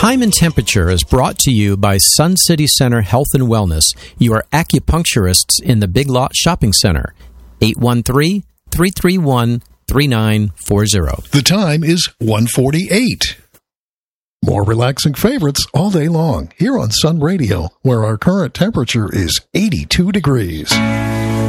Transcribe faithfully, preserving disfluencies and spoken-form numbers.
Time and Temperature is brought to you by Sun City Center Health and Wellness, your acupuncturists in the Big Lot Shopping Center. eight one three, three three one, three nine four zero. The time is one forty-eight. More relaxing favorites all day long here on Sun Radio, where our current temperature is eighty-two degrees.